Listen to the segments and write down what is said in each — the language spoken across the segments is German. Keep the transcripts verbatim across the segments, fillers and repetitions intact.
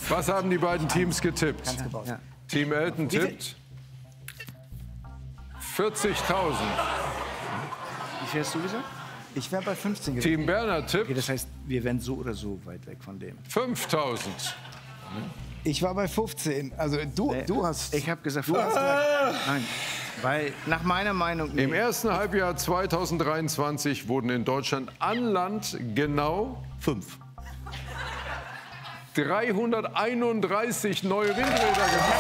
Was haben die beiden Teams getippt? Ja. Team Elton tippt vierzigtausend. Wie viel hast du gesagt? Ich wäre bei fünfzehn gewesen. Team Bernhard tippt Okay, das heißt, wir wären so oder so weit weg von dem. fünftausend. Ich war bei fünfzehn. Also du, Nee, du hast... Ich habe gesagt, Du hast gesagt, nein, weil nach meiner Meinung Im nee. ersten Halbjahr zweitausenddreiundzwanzig wurden in Deutschland an Land genau fünf. dreihunderteinunddreißig neue Windräder gemacht.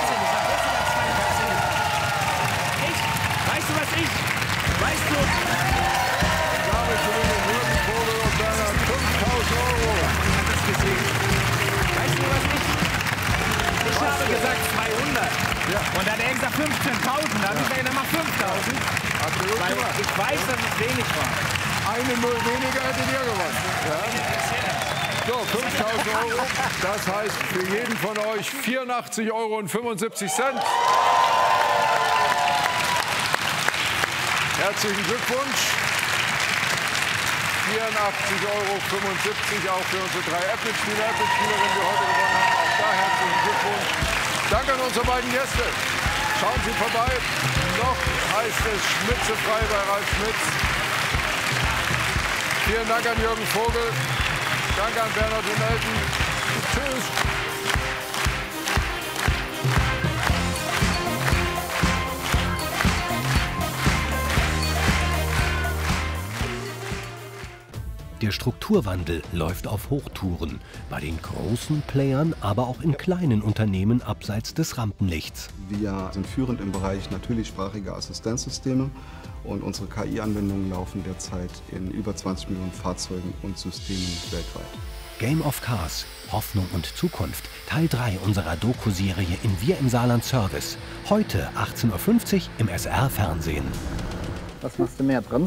Ich, weißt du, was ich? Weißt du? Damit gewinnen Jürgen Vogel und Bernhard fünftausend Euro. Weißt du, was ich? Ich habe gesagt zweihundert. Ja. Und dann hat er gesagt fünfzehntausend. Da habe ich gesagt, dann mach fünftausend. Habt ihr gut Weil gemacht. ich weiß, dass es wenig war. Eine Null weniger hättet ihr gewonnen. Ja? So, fünftausend Euro. Das heißt für jeden von euch vierundachtzig Euro und fünfundsiebzig Cent. Herzlichen Glückwunsch. vierundachtzig Euro fünfundsiebzig auch für unsere drei Apple-Spieler, Apple-Spielerinnen, die heute gewonnen haben. Auch da herzlichen Glückwunsch. Danke an unsere beiden Gäste. Schauen Sie vorbei. Noch heißt es Schmitze frei bei Ralf Schmitz. Vielen Dank an Jürgen Vogel. Danke an Bernhard und Elton. Tschüss. Der Strukturwandel läuft auf Hochtouren, bei den großen Playern, aber auch in kleinen Unternehmen abseits des Rampenlichts. Wir sind führend im Bereich natürlichsprachige Assistenzsysteme und unsere K I-Anwendungen laufen derzeit in über zwanzig Millionen Fahrzeugen und Systemen weltweit. Game of Cars, Hoffnung und Zukunft, Teil drei unserer Doku-Serie in Wir im Saarland Service. Heute achtzehn Uhr fünfzig im S R Fernsehen. Was machst du mehr dran?